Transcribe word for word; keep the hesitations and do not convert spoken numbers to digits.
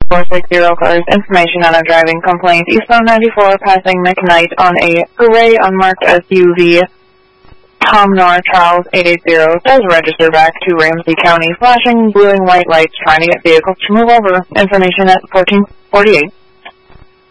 four six zero cars. Information on a driving complaint. Eastbound ninety-four passing McKnight on a gray unmarked S U V. Tom Nor Charles eight eight zero does register back to Ramsey County, flashing blue and white lights trying to get vehicles to move over. Information at fourteen forty-eight.